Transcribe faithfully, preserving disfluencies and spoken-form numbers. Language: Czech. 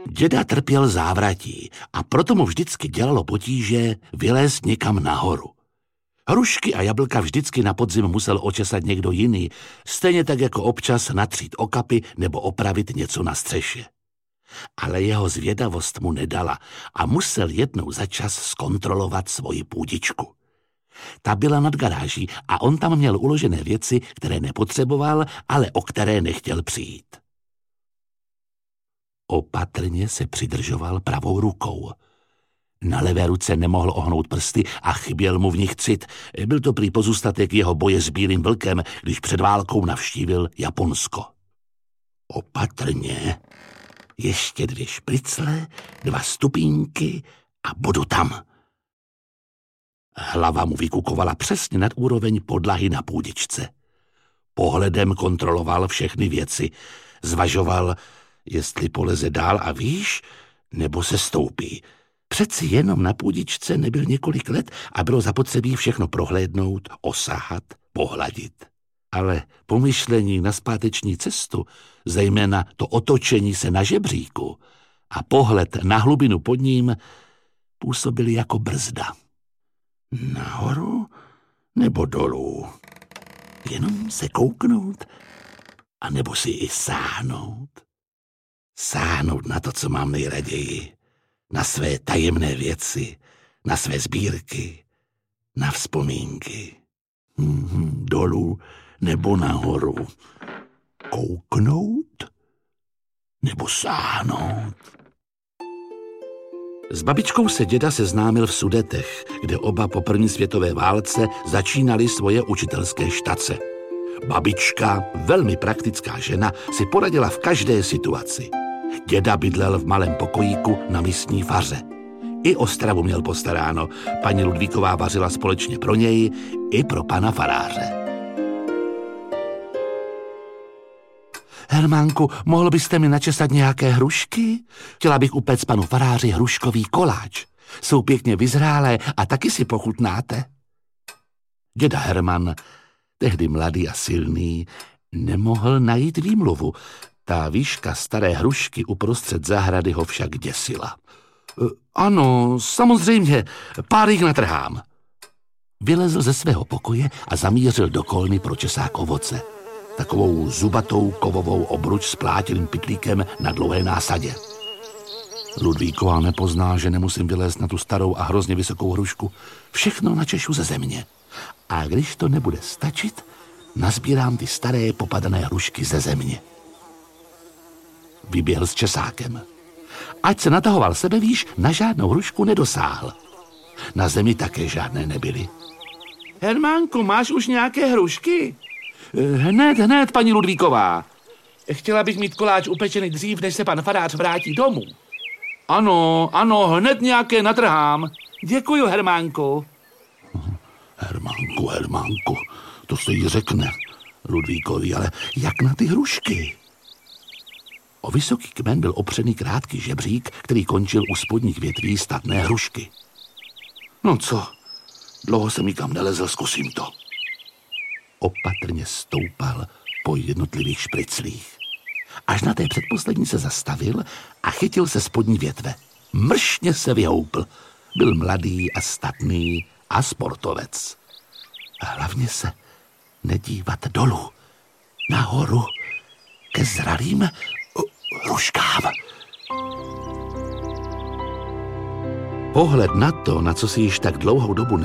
Děda trpěl závratí a proto mu vždycky dělalo potíže vylézt někam nahoru. Hrušky a jablka vždycky na podzim musel očesat někdo jiný, stejně tak jako občas natřít okapy nebo opravit něco na střeše. Ale jeho zvědavost mu nedala a musel jednou za čas zkontrolovat svoji půdičku. Ta byla nad garáží a on tam měl uložené věci, které nepotřeboval, ale o které nechtěl přijít. Opatrně se přidržoval pravou rukou. Na levé ruce nemohl ohnout prsty a chyběl mu v nich cit. Byl to prý pozůstatek jeho boje s bílým vlkem, když před válkou navštívil Japonsko. Opatrně, ještě dvě špricle, dva stupínky a budu tam. Hlava mu vykukovala přesně nad úroveň podlahy na půdičce. Pohledem kontroloval všechny věci. Zvažoval, jestli poleze dál a výš, nebo se stoupí. Přeci jenom na půdičce nebyl několik let a bylo zapotřebí všechno prohlédnout, osahat, pohladit. Ale pomyšlení na zpáteční cestu, zejména to otočení se na žebříku a pohled na hlubinu pod ním, působily jako brzda. Nahoru nebo dolů? Jenom se kouknout? A nebo si i sáhnout? Sáhnout na to, co mám nejraději. Na své tajemné věci, na své sbírky, na vzpomínky. Hmm, dolů nebo nahoru. Kouknout nebo sáhnout. S babičkou se děda seznámil v Sudetech, kde oba po první světové válce začínali svoje učitelské štace. Babička, velmi praktická žena, si poradila v každé situaci. Děda bydlel v malém pokojíku na místní faře. I o stravu měl postaráno. Paní Ludvíková vařila společně pro něj i pro pana faráře. Hermánku, mohl byste mi načesat nějaké hrušky? Chtěla bych upéct panu faráři hruškový koláč. Jsou pěkně vyzrálé a taky si pochutnáte. Děda Herman, tehdy mladý a silný, nemohl najít výmluvu. Ta výška staré hrušky uprostřed zahrady ho však děsila. E, ano, samozřejmě, pár jich natrhám. Vylezl ze svého pokoje a zamířil do kolny pro česák ovoce. Takovou zubatou kovovou obruč s plátěným pytlíkem na dlouhé násadě. Ludvíková nepozná, že nemusím vylézt na tu starou a hrozně vysokou hrušku. Všechno načešu ze země. A když to nebude stačit, nazbírám ty staré popadané hrušky ze země. Vyběhl s česákem. Ať se natahoval sebevýš, na žádnou hrušku nedosáhl. Na zemi také žádné nebyly. Hermánku, máš už nějaké hrušky? Hned, hned, paní Ludvíková. Chtěla bych mít koláč upečený dřív, než se pan farář vrátí domů. Ano, ano, hned nějaké natrhám. Děkuju, Hermánku. Hermánku, Hermánku, to se jí řekne Ludvíkovi, ale jak na ty hrušky? O vysoký kmen byl opřený krátký žebřík, který končil u spodních větví statné hrušky. No co, dlouho jsem nikam nelezl, zkusím to. Opatrně stoupal po jednotlivých špriclích. Až na té předposlední se zastavil a chytil se spodní větve. Mršně se vyhoupl. Byl mladý a statný a sportovec. A hlavně se nedívat dolů, nahoru, ke zralým hruškám. Pohled na to, na co si již tak dlouhou dobu